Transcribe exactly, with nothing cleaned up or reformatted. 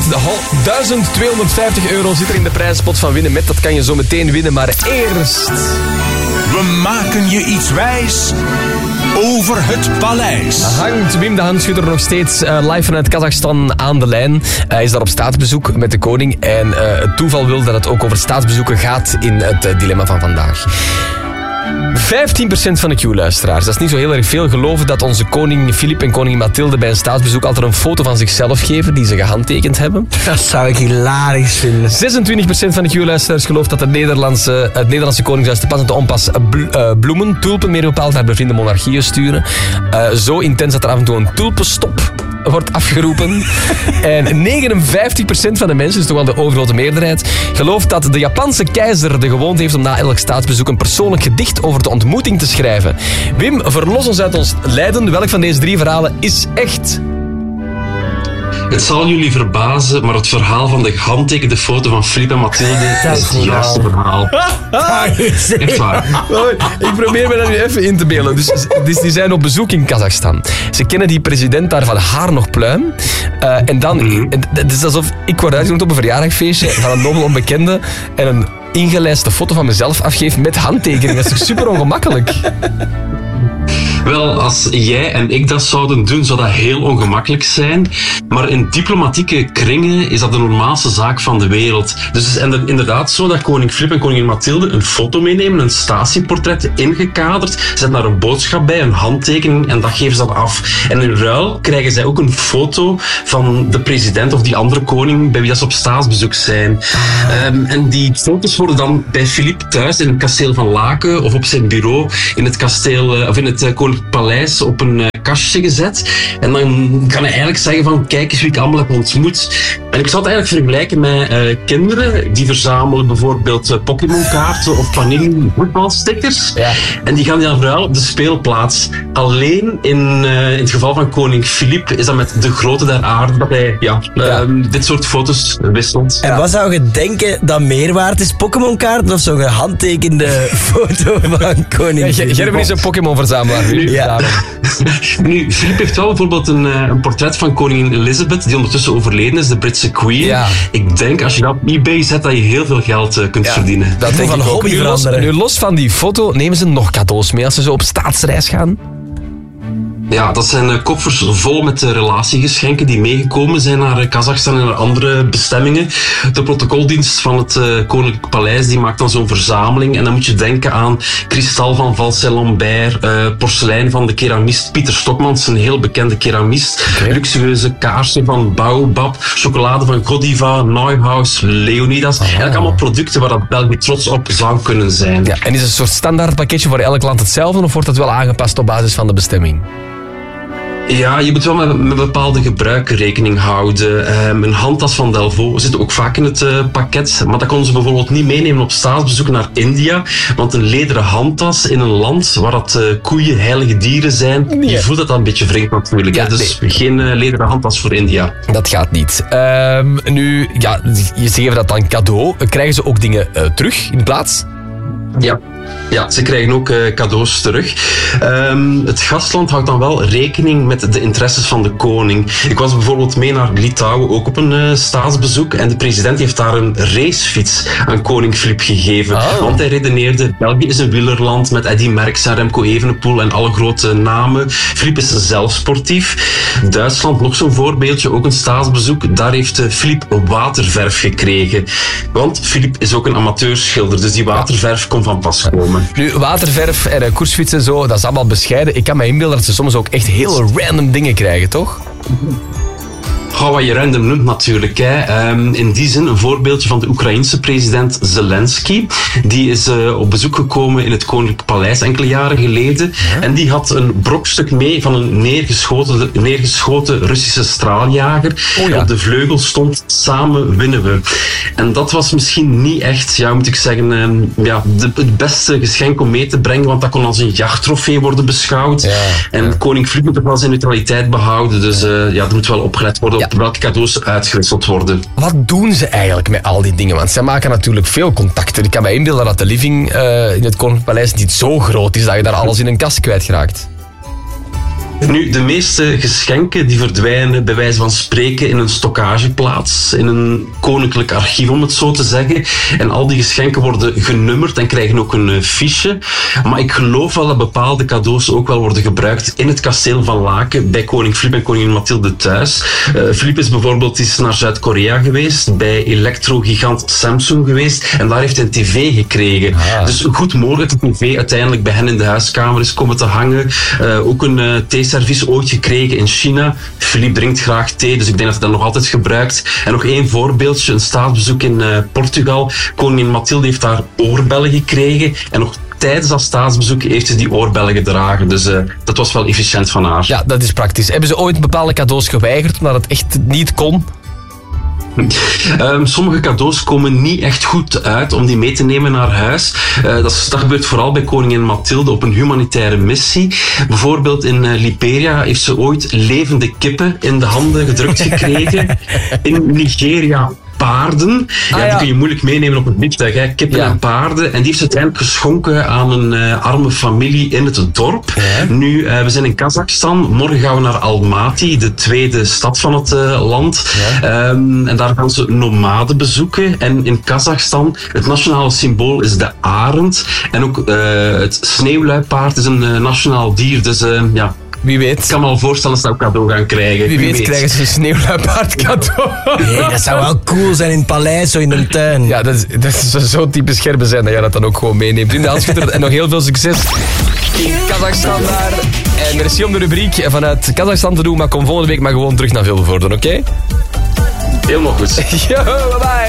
De duizend tweehonderdvijftig euro zit er in de prijzenpot van winnen met. Dat kan je zo meteen winnen, maar eerst... We maken je iets wijs over het paleis. Hangt Wim de Handschutter nog steeds uh, live vanuit Kazachstan aan de lijn. Hij is daar op staatsbezoek met de koning. En uh, het toeval wil dat het ook over staatsbezoeken gaat in het uh, dilemma van vandaag. vijftien procent van de Q-luisteraars, dat is niet zo heel erg veel, geloven dat onze koning Filip en koningin Mathilde bij een staatsbezoek altijd een foto van zichzelf geven die ze gehandtekend hebben. Dat zou ik hilarisch vinden. zesentwintig procent van de Q-luisteraars gelooft dat het Nederlandse, het Nederlandse koningshuis te pas en te onpas bloemen, tulpen meer bepaald, naar bevriende monarchieën sturen. Uh, zo intens dat er af en toe een tulpenstop wordt afgeroepen. En negenenvijftig procent van de mensen, dus toch wel de overgrote meerderheid, gelooft dat de Japanse keizer de gewoonte heeft om na elk staatsbezoek een persoonlijk gedicht over de ontmoeting te schrijven. Wim, verlos ons uit ons lijden. Welk van deze drie verhalen is echt? Het zal jullie verbazen, maar het verhaal van de gehandtekende foto van Filip en Mathilde is het juiste verhaal. Echt waar. Ik probeer me dat nu even in te beelden. Dus, dus die zijn op bezoek in Kazachstan. Ze kennen die president daar van haar nog pluim. Uh, en dan, mm-hmm. Het is alsof ik word uitgenodigd op een verjaardagfeestje van een nobel onbekende en een ingelijste foto van mezelf afgeef met handtekening. Dat is toch super ongemakkelijk? Wel, als jij en ik dat zouden doen, zou dat heel ongemakkelijk zijn. Maar in diplomatieke kringen is dat de normaalste zaak van de wereld. Dus het is inderdaad zo dat koning Filip en koningin Mathilde een foto meenemen, een statieportret ingekaderd, zet daar een boodschap bij, een handtekening en dat geven ze dan af. En in ruil krijgen zij ook een foto van de president of die andere koning bij wie dat ze op staatsbezoek zijn. Um, en die foto's worden dan bij Filip thuis in het kasteel van Laken of op zijn bureau in het kasteel, uh, of in het uh, koninklijk paleis op een uh, kastje gezet. En dan kan hij eigenlijk zeggen van kijk eens wie ik allemaal heb ontmoet. En ik zou het eigenlijk vergelijken met uh, kinderen die verzamelen bijvoorbeeld uh, Pokémon-kaarten of Panini voetbalstickers. Ja. En die gaan dan vooral op de speelplaats. Alleen in, uh, in het geval van koning Filip is dat met de grootte der aarde dat hij ja, uh, ja. dit soort foto's wisselt. En wat zou je denken dat meer waard is? Pokémon-kaarten of zo'n gehandtekende foto van koning Filip? Ja, Gerben is een Pokémon-verzamelaar. Ja. Nu, Filip heeft wel bijvoorbeeld een, een portret van koningin Elizabeth, die ondertussen overleden is, de Britse queen. Ja. Ik denk, als je dat op eBay zet, dat je heel veel geld uh, kunt ja, verdienen. Dat denk ik ook. Nu los, nu los van die foto, nemen ze nog cadeaus mee als ze zo op staatsreis gaan? Ja, dat zijn uh, koffers vol met uh, relatiegeschenken die meegekomen zijn naar uh, Kazachstan en naar andere bestemmingen. De protocoldienst van het uh, Koninklijk Paleis die maakt dan zo'n verzameling. En dan moet je denken aan kristal van Valcey-Lambert, uh, porselein van de keramist Pieter Stokmans, een heel bekende keramist. Okay. Luxueuze kaarsen van Baobab, chocolade van Godiva, Neuhaus, Leonidas. Ah. Eigenlijk allemaal producten waar dat België trots op zou kunnen zijn. Ja, en is het een soort standaard pakketje voor elk land hetzelfde of wordt dat wel aangepast op basis van de bestemming? Ja, je moet wel met, met bepaalde gebruiken rekening houden. Um, een handtas van Delvaux zit ook vaak in het uh, pakket. Maar dat konden ze bijvoorbeeld niet meenemen op staatsbezoek naar India. Want een lederen handtas in een land waar dat uh, koeien heilige dieren zijn, nee. Je voelt dat dan een beetje vreemd natuurlijk. Ja, dus nee. Geen uh, lederen handtas voor India. Dat gaat niet. Um, nu, ja, je geeft dat dan cadeau. Krijgen ze ook dingen uh, terug in plaats? Ja. Ja, ze krijgen ook uh, cadeaus terug. Um, het gastland houdt dan wel rekening met de interesses van de koning. Ik was bijvoorbeeld mee naar Litouwen, ook op een uh, staatsbezoek. En de president heeft daar een racefiets aan koning Filip gegeven. Oh. Want hij redeneerde, België is een wielerland met Eddy Merckx en Remco Evenepoel en alle grote namen. Filip is zelf sportief. Duitsland, nog zo'n voorbeeldje, ook een staatsbezoek. Daar heeft uh, Filip waterverf gekregen. Want Filip is ook een amateurschilder, dus die waterverf kon van pas komen. Nu, waterverf en uh, koersfietsen, zo, dat is allemaal bescheiden. Ik kan me inbeelden dat ze soms ook echt heel random dingen krijgen, toch? Gauw wat je random noemt natuurlijk. Hè. Um, in die zin een voorbeeldje van de Oekraïense president Zelensky. Die is uh, op bezoek gekomen in het Koninklijk Paleis enkele jaren geleden. Ja. En die had een brokstuk mee van een neergeschoten, neergeschoten Russische straaljager. Oh ja. En op de vleugel stond samen winnen we. En dat was misschien niet echt, ja, moet ik zeggen, um, ja, de, het beste geschenk om mee te brengen. Want dat kon als een jachttrofee worden beschouwd. Ja. En ja. koning Filip moet toch wel zijn neutraliteit behouden. Dus uh, ja, er moet wel opgelet worden. Ja. Welke cadeaus uitgewisseld worden. Wat doen ze eigenlijk met al die dingen? Want zij maken natuurlijk veel contacten. Ik kan me inbeelden dat de living uh, in het Koninklijk Paleis niet zo groot is dat je daar alles in een kast kwijtraakt. Nu, de meeste geschenken die verdwijnen bij wijze van spreken in een stockageplaats, in een koninklijk archief om het zo te zeggen. En al die geschenken worden genummerd en krijgen ook een uh, fiche. Maar ik geloof wel dat bepaalde cadeaus ook wel worden gebruikt in het kasteel van Laken bij koning Filip en koningin Mathilde thuis. Uh, Filip is bijvoorbeeld eens naar Zuid-Korea geweest, bij elektrogigant Samsung geweest en daar heeft hij een tv gekregen. Ah. Dus goed mogelijk dat de tv uiteindelijk bij hen in de huiskamer is komen te hangen. Uh, ook een uh, theeservies ooit gekregen in China. Filip drinkt graag thee, dus ik denk dat hij dat nog altijd gebruikt. En nog één voorbeeldje, een staatsbezoek in uh, Portugal. Koningin Mathilde heeft daar oorbellen gekregen en nog tijdens dat staatsbezoek heeft ze die oorbellen gedragen. Dus uh, dat was wel efficiënt van haar. Ja, dat is praktisch. Hebben ze ooit bepaalde cadeaus geweigerd omdat het echt niet kon? Um, sommige cadeaus komen niet echt goed uit om die mee te nemen naar huis. Uh, dat, is, dat gebeurt vooral bij koningin Mathilde op een humanitaire missie. Bijvoorbeeld in uh, Liberia heeft ze ooit levende kippen in de handen gedrukt gekregen. In Nigeria paarden. Ja, ah, ja. Die kun je moeilijk meenemen op een vliegtuig. Hè. Kippen ja. en paarden. En die heeft ze uiteindelijk geschonken aan een uh, arme familie in het dorp. Ja. Nu, uh, we zijn in Kazachstan. Morgen gaan we naar Almaty, de tweede stad van het uh, land. Ja. Um, en daar gaan ze nomaden bezoeken. En in Kazachstan, het nationale symbool is de arend. En ook uh, het sneeuwluipaard is een uh, nationaal dier. Dus uh, ja... Wie weet. Ik kan me al voorstellen dat ze dat cadeau gaan krijgen. Wie, Wie weet, weet krijgen ze een sneeuwluipaard cadeau. Nee, dat zou wel cool zijn in het paleis, zo in de tuin. Ja, dat, is, dat is zo typisch Gerben zijn dat jij dat dan ook gewoon meeneemt. In de handschutter en nog heel veel succes in Kazachstan daar. En merci om de rubriek vanuit Kazachstan te doen, maar kom volgende week maar gewoon terug naar Vilvoorde, oké? Okay? Helemaal goed. Yo, bye bye.